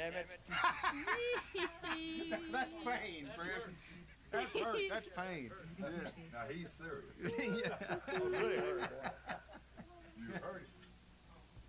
damn it. That's pain, Fred. That's hurt. That's pain. Yeah. Now he's serious. Yeah.